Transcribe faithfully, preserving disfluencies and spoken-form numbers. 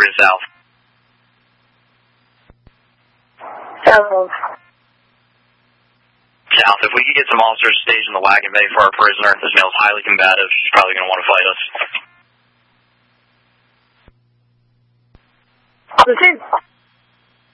three to south. South. South. If we could get some officers staged in the wagon bay for our prisoner, this male's highly combative. She's probably going to want to fight us. The same.